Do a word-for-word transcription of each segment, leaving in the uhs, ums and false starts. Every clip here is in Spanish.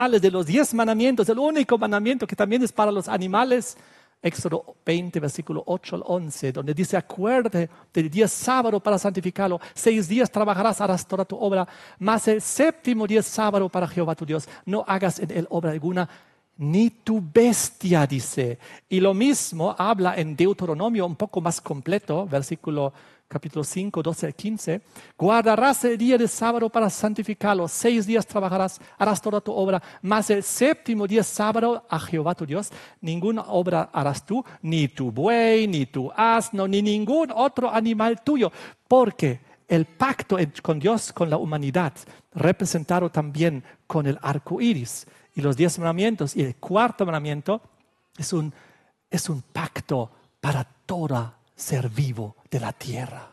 de los diez mandamientos, el único mandamiento que también es para los animales. Éxodo veinte, versículo ocho al once, donde dice: acuérdate del día sábado para santificarlo. Seis días trabajarás, harás toda tu obra, mas el séptimo día es sábado para Jehová tu Dios. No hagas en él obra alguna, ni tu bestia, dice. Y lo mismo habla en Deuteronomio, un poco más completo, versículo capítulo cinco, doce al quince. Guardarás el día de sábado para santificarlo. Seis días trabajarás, harás toda tu obra. Mas el séptimo día sábado a Jehová tu Dios. Ninguna obra harás tú, ni tu buey, ni tu asno, ni ningún otro animal tuyo. Porque el pacto con Dios, con la humanidad, representado también con el arco iris y los diez mandamientos. Y el cuarto mandamiento es un, es un pacto para toda ser vivo de la tierra.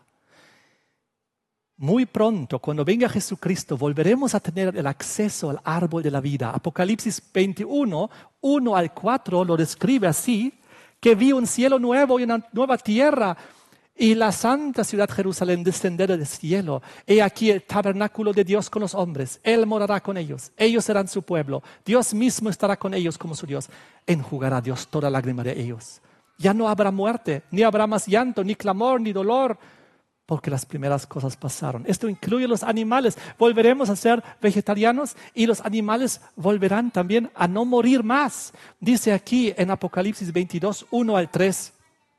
Muy pronto, cuando venga Jesucristo, volveremos a tener el acceso al árbol de la vida. Apocalipsis veintiuno, uno al cuatro lo describe así: que vi un cielo nuevo y una nueva tierra, y la santa ciudad Jerusalén descender del cielo. He aquí el tabernáculo de Dios con los hombres. Él morará con ellos. Ellos serán su pueblo. Dios mismo estará con ellos como su Dios. Enjugará Dios toda lágrima de ellos. Ya no habrá muerte, ni habrá más llanto, ni clamor, ni dolor, porque las primeras cosas pasaron. Esto incluye los animales. Volveremos a ser vegetarianos y los animales volverán también a no morir más. Dice aquí en Apocalipsis veintidós, uno al tres.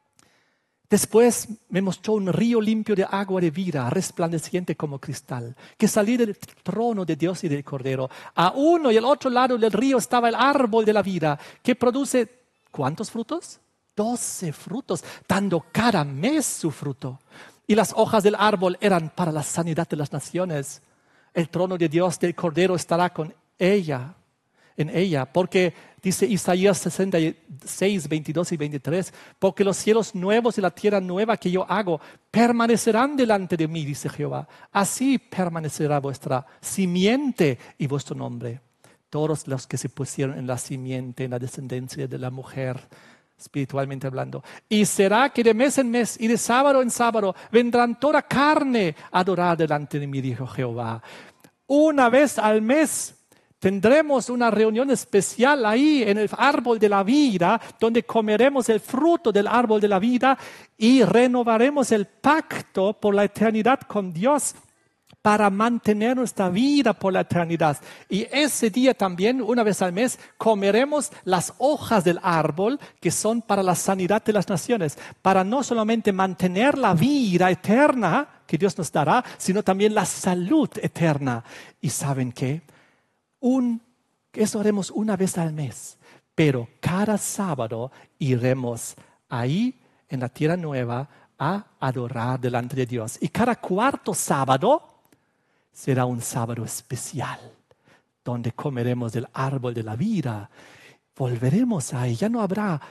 Después me mostró un río limpio de agua de vida, resplandeciente como cristal, que salía del trono de Dios y del Cordero. A uno y al otro lado del río estaba el árbol de la vida, que produce, ¿cuántos frutos? Doce frutos, dando cada mes su fruto. Y las hojas del árbol eran para la sanidad de las naciones. El trono de Dios del Cordero estará con ella, en ella, porque dice Isaías sesenta y seis, veintidós y veintitrés, porque los cielos nuevos y la tierra nueva que yo hago permanecerán delante de mí, dice Jehová. Así permanecerá vuestra simiente y vuestro nombre. Todos los que se pusieron en la simiente, en la descendencia de la mujer, espiritualmente hablando. Y será que de mes en mes y de sábado en sábado vendrán toda carne a adorar delante de mí, dijo Jehová. Una vez al mes tendremos una reunión especial ahí en el árbol de la vida, donde comeremos el fruto del árbol de la vida y renovaremos el pacto por la eternidad con Dios, para mantener nuestra vida por la eternidad. Y ese día también, una vez al mes, comeremos las hojas del árbol que son para la sanidad de las naciones, para no solamente mantener la vida eterna que Dios nos dará, sino también la salud eterna. ¿Y saben qué? Un, eso haremos una vez al mes, pero cada sábado iremos ahí en la tierra nueva a adorar delante de Dios. Y cada cuarto sábado será un sábado especial, donde comeremos del árbol de la vida. Volveremos ahí, ya no habrá,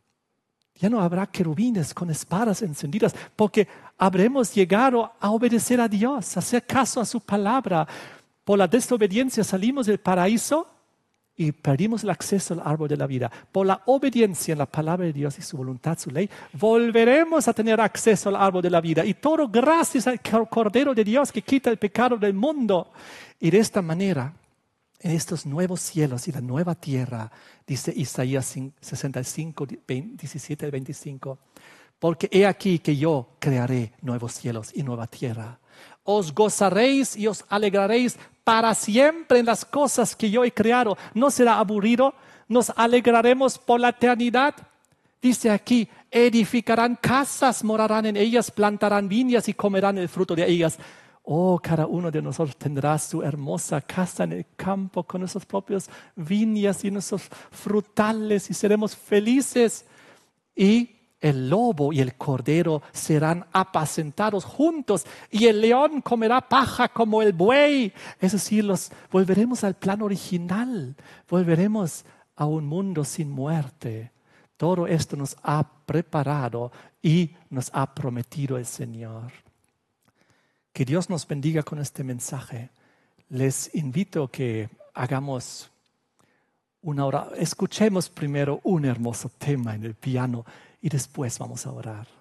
ya no habrá querubines con espadas encendidas, porque habremos llegado a obedecer a Dios, a hacer caso a su palabra. Por la desobediencia salimos del paraíso y perdimos el acceso al árbol de la vida. Por la obediencia en la palabra de Dios y su voluntad, su ley, volveremos a tener acceso al árbol de la vida. Y todo gracias al Cordero de Dios que quita el pecado del mundo. Y de esta manera, en estos nuevos cielos y la nueva tierra, dice Isaías sesenta y cinco, diecisiete al veinticinco, porque he aquí que yo crearé nuevos cielos y nueva tierra. Os gozaréis y os alegraréis para siempre en las cosas que yo he creado. No será aburrido, nos alegraremos por la eternidad. Dice aquí, edificarán casas, morarán en ellas, plantarán viñas y comerán el fruto de ellas. Oh, cada uno de nosotros tendrá su hermosa casa en el campo con nuestras propias viñas y nuestros frutales y seremos felices. Y el lobo y el cordero serán apacentados juntos y el león comerá paja como el buey. Es decir, los, volveremos al plan original, volveremos a un mundo sin muerte. Todo esto nos ha preparado y nos ha prometido el Señor. Que Dios nos bendiga con este mensaje. Les invito a que hagamos una oración. Escuchemos primero un hermoso tema en el piano y después vamos a orar.